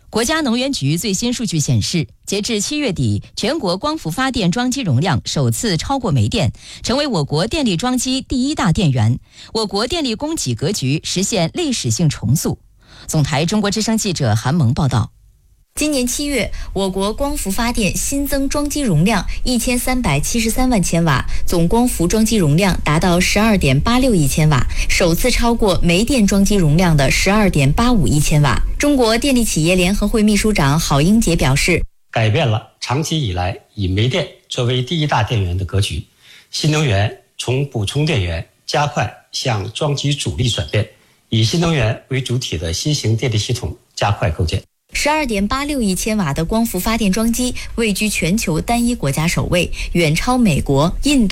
国家能源局最新数据显示，截至7月底，全国光伏发电装机容量首次超过煤电，成为我国电力装机第一大电源。我国电力供给格局实现历史性重塑。总台中国之声记者韩萌报道。 今年7月，我国光伏发电新增装机容量1373万千瓦，总光伏装机容量达到12.86亿千瓦，首次超过煤电装机容量的12.85亿千瓦。中国电力企业联合会秘书长郝英杰表示， 改变了长期以来以煤电作为第一大电源的格局，新能源从补充电源加快向装机主力转变，以新能源为主体的新型电力系统加快构建。 12.86亿千瓦的光伏发电装机位居全球单一国家首位，远超美国、印度。